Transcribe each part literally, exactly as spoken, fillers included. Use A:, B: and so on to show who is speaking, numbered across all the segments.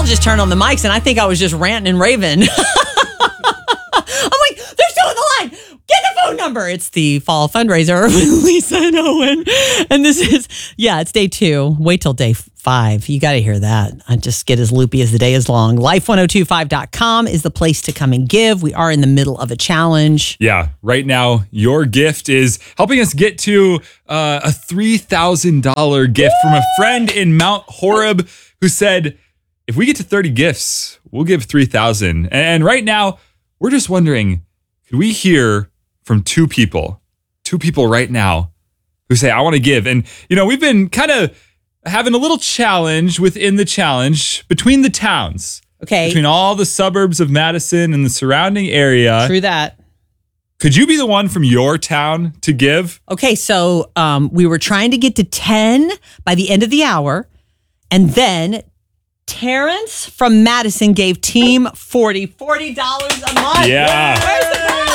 A: all just turned on the mics, and I think I was just ranting and raving. I'm like, they're still on the line. Get the phone number. It's the fall fundraiser with Lisa and Owen. And this is, yeah, it's day two. Wait till day five. You got to hear that. I just get as loopy as the day is long. life ten twenty-five dot com is the place to come and give. We are in the middle of a challenge.
B: Yeah, right now, your gift is helping us get to uh, a three thousand dollars gift from a friend in Mount Horeb who said, if we get to thirty gifts, we'll give three thousand dollars. And right now, we're just wondering, could we hear from two people, two people right now who say, I want to give. And, you know, we've been kind of having a little challenge within the challenge between the towns.
A: Okay.
B: Between all the suburbs of Madison and the surrounding area.
A: True that.
B: Could you be the one from your town to give?
A: Okay, so um, we were trying to get to ten by the end of the hour. And then Terrence from Madison gave Team forty forty dollars a month.
B: Yeah.
A: Where's the prize?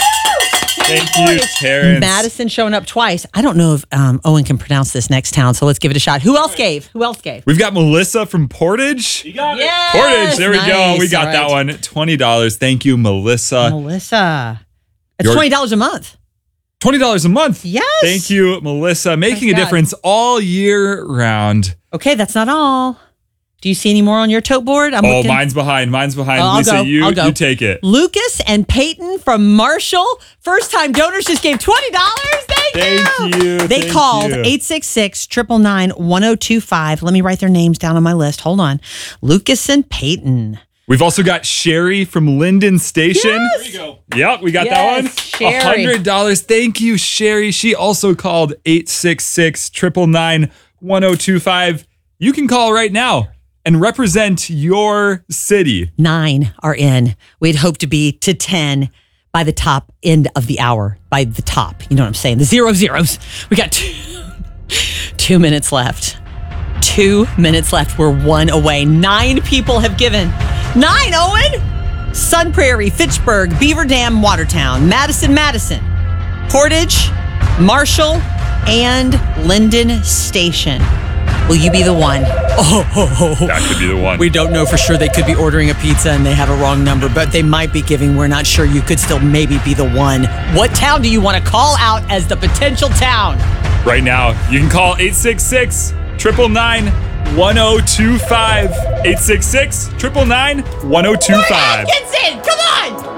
B: Thank you, Terrence.
A: Madison showing up twice. I don't know if um, Owen can pronounce this next town, so let's give it a shot. Who else gave? Who else gave?
B: We've got Melissa from Portage.
C: You got it.
A: Yes,
B: Portage, there we
A: nice.
B: go. We got
A: All
B: that
A: right.
B: one. twenty dollars. Thank you, Melissa.
A: Melissa. It's
B: Your-
A: twenty dollars a month.
B: twenty dollars a month.
A: Yes.
B: Thank you, Melissa. Making
A: Praise
B: a
A: God.
B: difference all year round.
A: Okay, that's not all. Do you see any more on your tote board? I'm
B: Oh,
A: looking.
B: mine's behind. Mine's behind.
A: Oh, I'll
B: Lisa,
A: go.
B: you,
A: I'll go.
B: you take it.
A: Lucas and Peyton from Marshall. First time donors just gave twenty dollars. Thank,
B: Thank you.
A: They
B: Thank
A: called
B: you.
A: eight six six, nine nine nine, one oh two five. Let me write their names down on my list. Hold on. Lucas and Peyton.
B: We've also got Sherry from Linden Station.
A: Yes.
C: There you go.
B: Yep, we got
A: Yes,
B: that one.
A: Sherry.
B: one hundred dollars. Thank you, Sherry. She also called eight six six, nine nine nine, one oh two five. You can call right now and represent your city.
A: Nine are in. We'd hope to be to ten by the top end of the hour. By the top. You know what I'm saying? The zero zeros. We got two, two minutes left. Two minutes left. We're one away. Nine people have given. Nine, Owen! Sun Prairie, Fitchburg, Beaver Dam, Watertown, Madison, Madison, Portage, Marshall, and Linden Station. Will you be the one? Oh, oh, oh.
B: That could be the one.
A: We don't know for sure. They could be ordering a pizza and they have a wrong number, but they might be giving. We're not sure. You could still maybe be the one. What town do you want to call out as the potential town?
B: Right now, you can call eight six six, nine nine nine, one oh two five. eight six six, nine nine nine, one oh two five.
A: Atkinson, come on!